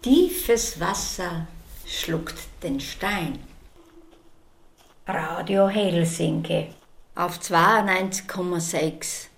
Tiefes Wasser schluckt den Stein. Radio Helsinki auf 92,6.